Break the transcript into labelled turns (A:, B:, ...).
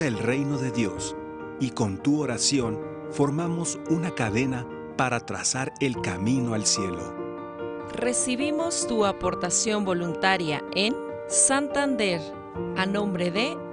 A: el reino de Dios y con tu oración formamos una cadena para trazar el camino al cielo.
B: Recibimos tu aportación voluntaria en Santander, a nombre de